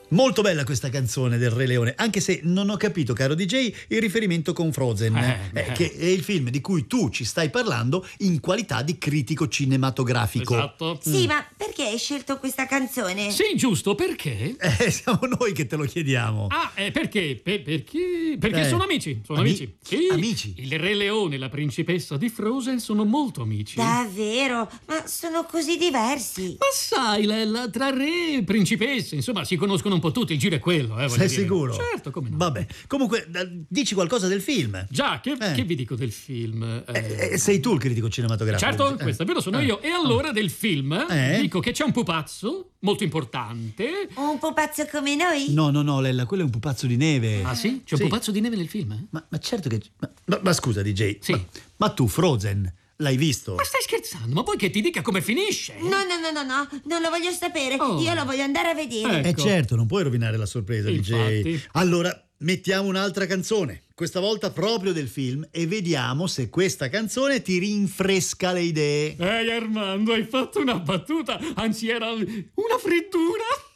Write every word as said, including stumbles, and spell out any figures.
Molto bella questa canzone del Re Leone, anche se non ho capito, caro D J, il riferimento con Frozen, Eh, eh, eh. che è il film di cui tu ci stai parlando in qualità di critico cinematografico. Esatto. Sì, ma perché hai scelto questa canzone? Sì, giusto, perché? Eh, siamo noi che te lo chiediamo. Ah, eh, perché? Per- perché? Perché Eh. sono amici, sono Ami- amici. Sì, amici? il Re Leone e la principessa di Frozen sono molto amici. Davvero? Ma sono così diversi. Ma sai, Lella, tra re e principesse, insomma, si conoscono un po' tutti, il giro è quello, eh, voglio Sei dire. sicuro? Certo, come no. Vabbè, comunque d- dici qualcosa del film. Già, che, Eh. che vi dico del film? Eh, eh, sei tu il critico cinematografico. Certo, Eh. questo è vero, sono Eh. io. E allora del film Eh? dico che c'è un pupazzo molto importante. Un pupazzo come noi? No, no, no, Lella, quello è un pupazzo di neve. Ah sì? C'è un Sì. pupazzo di neve nel film? eh? Ma, ma certo che... Ma, ma- ma scusa, D J, Sì. ma, ma tu Frozen l'hai visto? Ma stai scherzando? Ma poi che ti dica come finisce? No, no, no, no, no, non lo voglio sapere. Oh. Io lo voglio andare a vedere. Eh. Eh Ecco. certo, non puoi rovinare la sorpresa, D J. Infatti. Allora, mettiamo un'altra canzone, questa volta proprio del film, e vediamo se questa canzone ti rinfresca le idee. Ehi Armando, hai fatto una battuta, anzi era una frittura.